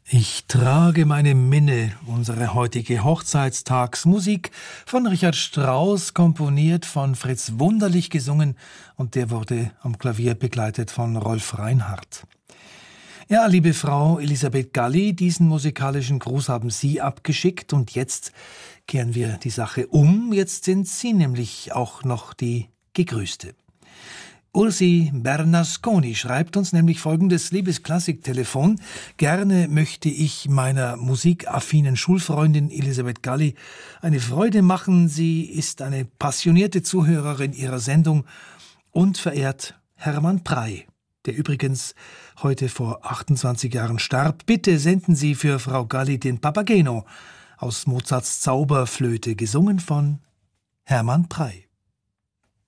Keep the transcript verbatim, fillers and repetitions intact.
Ich trage meine Minne, unsere heutige Hochzeitstagsmusik von Richard Strauss, komponiert von Fritz Wunderlich gesungen, und der wurde am Klavier begleitet von Rolf Reinhardt. Ja, liebe Frau Elisabeth Galli, diesen musikalischen Gruß haben Sie abgeschickt, und jetzt kehren wir die Sache um. Jetzt sind Sie nämlich auch noch die Gegrüßte. Ursi Bernasconi schreibt uns nämlich folgendes: Liebes Klassiktelefon, gerne möchte ich meiner musikaffinen Schulfreundin Elisabeth Galli eine Freude machen. Sie ist eine passionierte Zuhörerin Ihrer Sendung und verehrt Hermann Prey, der übrigens heute vor achtundzwanzig Jahren starb. Bitte senden Sie für Frau Galli den Papageno aus Mozarts Zauberflöte, gesungen von Hermann Prey.